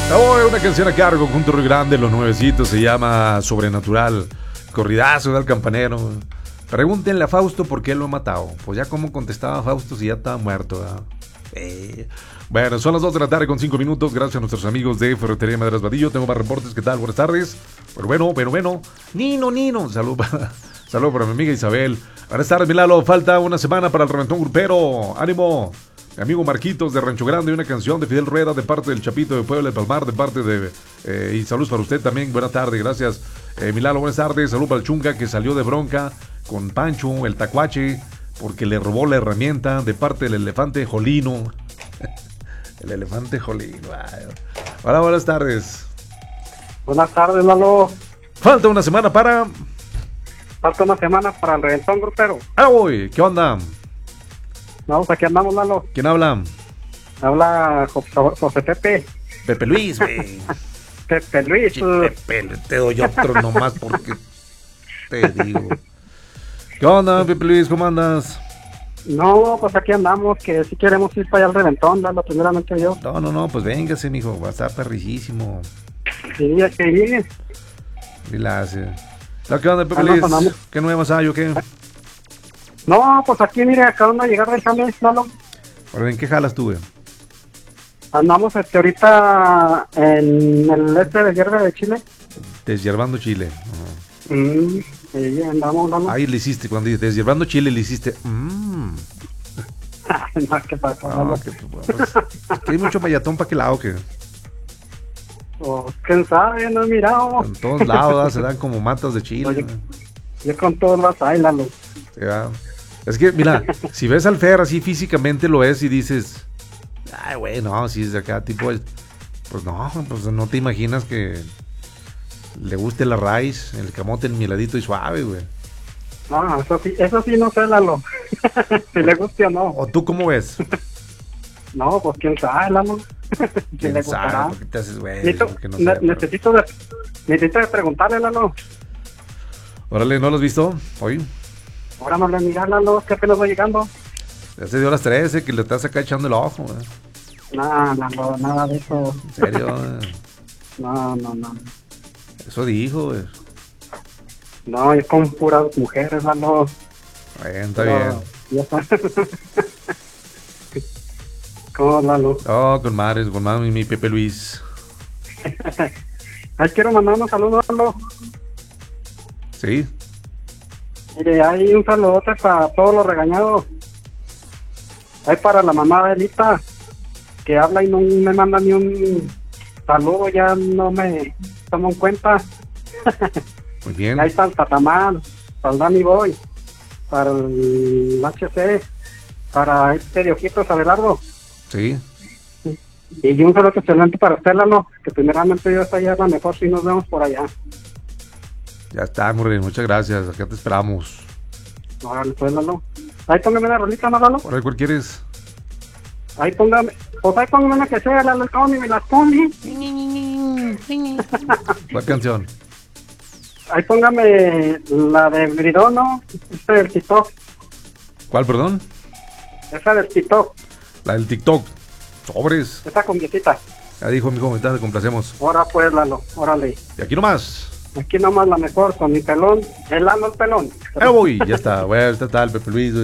Oh, una canción a cargo junto a Río Grande, los nuevecitos, se llama Sobrenatural. Corridazo del campanero. Pregúntenle a Fausto por qué lo ha matado. Pues ya como contestaba Fausto si ya estaba muerto, ¿verdad? Bueno, son las 2 de la tarde con 5 minutos. Gracias a nuestros amigos de Ferretería Maderas Vadillo. Tengo más reportes. ¿Qué tal? Buenas tardes. Pero bueno. Nino. Salud para mi amiga Isabel. Buenas tardes, Milalo. Falta una semana para el reventón grupero. ¡Ánimo! Mi amigo Marquitos de Rancho Grande, una canción de Fidel Rueda de parte del Chapito de Puebla del Palmar, de parte de... y saludos para usted también, buenas tardes, gracias. Milalo, buenas tardes, saludos para el Chunga que salió de bronca con Pancho, el Tacuache, porque le robó la herramienta de parte del elefante Jolino. El elefante Jolino. Hola, buenas tardes. Buenas tardes, Lalo. Falta una semana para el reventón grupero. ¡Uy! ¿Qué onda? Vamos, aquí andamos, Lalo. ¿Quién habla? Habla José Pepe. Pepe Luis, güey. Pepe Luis. Sí, Pepe, te doy otro nomás porque te digo. ¿Qué onda, Pepe Luis? ¿Cómo andas? No, pues aquí andamos, que si queremos ir para allá al reventón, Lalo, primeramente yo. No, pues véngase, mijo, va a estar perricísimo. Sí, aquí viene. Gracias. ¿Qué onda, Pepe Luis? ¿Qué nuevas hay o qué? No, pues aquí, mire, acabamos de llegar del jale, Lalo. ¿En qué jalas tú, güey? Andamos ahorita en el de hierba de Chile. Deshierbando Chile. Sí, andamos, Lalo. Ahí le hiciste, cuando dices deshierbando Chile, le hiciste... No, ¿qué pasa, No, Lalo? pues, hay mucho mayatón para qué lado, que Pues, quién sabe, no he mirado. en todos lados se dan como matas de Chile. Oye, yo con todos las hay, Lalo. Sí, es que, mira, si ves al Fer así físicamente lo es y dices, ay, güey, no, si es de acá, tipo, pues no te imaginas que le guste la raíz, el camote mieladito y suave, güey. No, eso sí no sé, Lalo. Si le guste o no. ¿O tú cómo ves? No, pues quién sabe, Lalo. Si ¿Quién le sabe? gustará. ¿Por qué te haces, güey? Necesito de preguntarle, Lalo. Órale, ¿no lo has visto hoy? Ahora no le miras, Lalo, que apenas voy llegando. Ya se dio a las 13, que le estás acá echando el ojo, güey. Nada de eso. En serio, No. eso dijo, güey. No, es con puras mujeres, Lalo. Bueno, está bien. Ya está. ¿Cómo, Lalo? Oh, con madres, mi Pepe Luis. Ahí quiero mandar unos saludos, Lalo. ¿Sí? Mire, hay un saludote para todos los regañados. Hay para la mamá de Elita, que habla y no me manda ni un saludo, ya no me tomo en cuenta. Muy bien. Ahí está el Tatamán, para el Danny Boy, para el HC, para este de Ojitos Abelardo. Sí. Y un saludo excelente para usted, Lalo, que primeramente Dios allá es la mejor si nos vemos por allá. Ya está, muy bien, muchas gracias. Acá te esperamos. Órale, pues, Lalo. Ahí póngame una rolita, ¿no, Lalo? ¿Por ahí cuál quieres? Ahí póngame una que sea, Lalo, el cómo ni me las pone. ¿Cuál canción? Ahí póngame la de Bridono, esta del TikTok. ¿Cuál, perdón? Esa del TikTok, La del TikTok. Sobres. esa con viejita. Ya dijo mi comentario, te complacemos. Ahora pues, Lalo, órale. Y aquí nomás. Aquí nomás la mejor, con mi pelón, el Lalo el pelón. Ya voy, ya está. Bueno, está el Pepe Luis.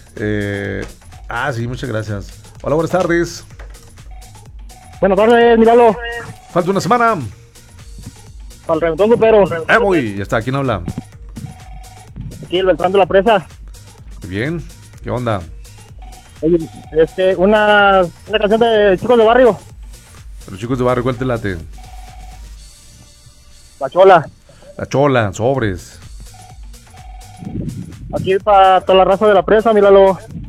Sí, muchas gracias. Hola, buenas tardes. Buenas tardes, míralo. Falta una semana. Para el reventón grupero. Ya voy, ya está. ¿Quién habla? Aquí, el Beltrán de la Presa. Muy bien. ¿Qué onda? Oye, una canción de Chicos de Barrio. Los chicos de barrio, ¿cuál te late? La Chola. La Chola, sobres. Aquí para toda la raza de la presa, míralo.